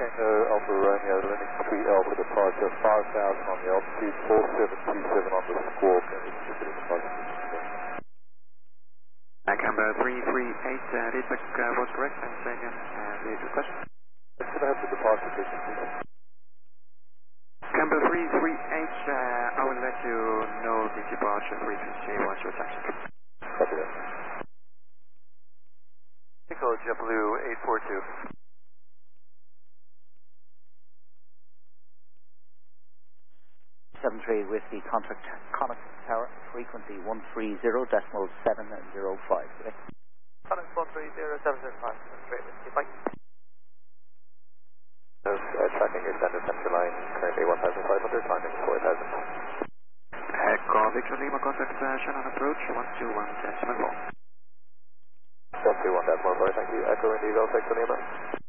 Tango Alpha Romeo, landing 3 Alpha departure, 5,000 on the altitude, 4727 on the squawk, and it's just getting departure. Canberra 338, feedback was correct, and same again, the question. Should I have the departure frequency? Canberra 338, I will let you know the departure frequency once you're taxiing. Copy that. Echo JetBlue 842. Three with the contact Connacht Tower, frequency 130.705. Correct? Connacht 130.705. Straight with you. Bye. Tracking your standard central line, currently 1,500, climbing 4,000. Echo Victor Lima, contact Shannon approach 121.4. 121.4, thank you. Echo Indigo, Victor Lima.